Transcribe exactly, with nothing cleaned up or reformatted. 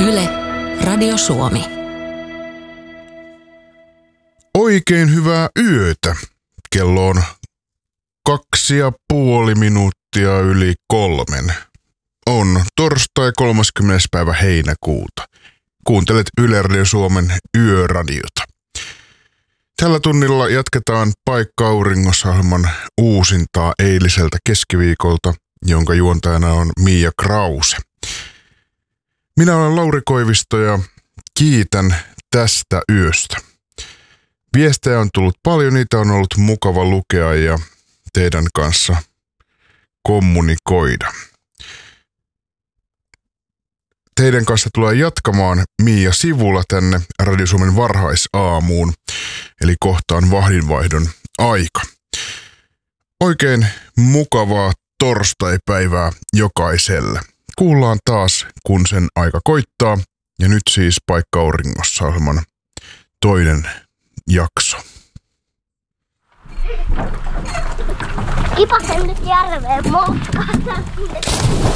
Yle, Radio Suomi. Oikein hyvää yötä. Kello on kaksi ja puoli minuuttia yli kolmen. On torstai kolmaskymmenes päivä heinäkuuta. Kuuntelet Yle Radio Suomen yöradiota. Tällä tunnilla jatketaan Paikka auringossa -ohjelman uusintaa eiliseltä keskiviikolta, jonka juontajana on Mia Krause. Minä olen Lauri Koivisto ja kiitän tästä yöstä. Viestejä on tullut paljon, niitä on ollut mukava lukea ja teidän kanssa kommunikoida. Teidän kanssa tulee jatkamaan Mia Sivula tänne Radio Suomen varhaisaamuun, eli kohtaan vahdinvaihdon aika. Oikein mukavaa torstaipäivää jokaiselle. Kuullaan taas, kun sen aika koittaa, ja nyt siis Paikka auringossa -ohjelman toinen jakso. Kipasen nyt järveen moskahtaa.